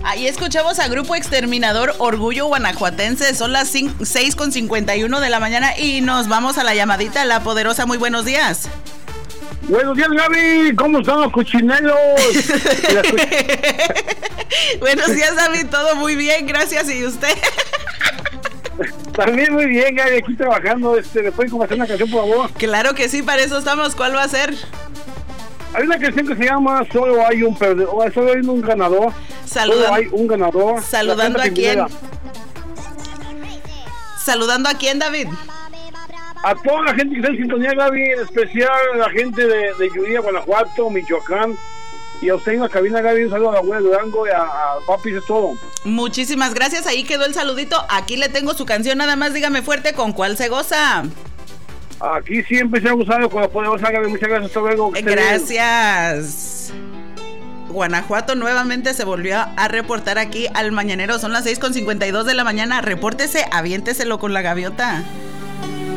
Ahí escuchamos a Grupo Exterminador Orgullo Guanajuatense. Son las 6:51 de la mañana y nos vamos a la llamadita. La Poderosa, muy buenos días. Buenos días, Gaby. ¿Cómo están los cochinelos? Buenos días, David. Todo muy bien, gracias. ¿Y usted? También muy bien, Gaby. Aquí trabajando. ¿Le pueden compartir una canción, por favor? Claro que sí, para eso estamos. ¿Cuál va a ser? Hay una canción que se llama Solo hay un perdedor, solo hay un ganador. Solo hay un ganador. ¿Saludando a quién? ¿Saludando a quién, David? A toda la gente que está en sintonía, Gaby, en especial a la gente de Yuriria, Guanajuato, Michoacán. Y a usted en la cabina, Gaby, un saludo a la abuela Durango y a papi, es todo. Muchísimas gracias, ahí quedó el saludito. Aquí le tengo su canción, nada más dígame fuerte con cuál se goza. Aquí siempre se ha gustado con la Poderosa, Gaby. Muchas gracias, hasta luego. Gracias. Guanajuato nuevamente se volvió a reportar aquí al mañanero. Son las 6:52 de la mañana. Repórtese, aviénteselo con la gaviota.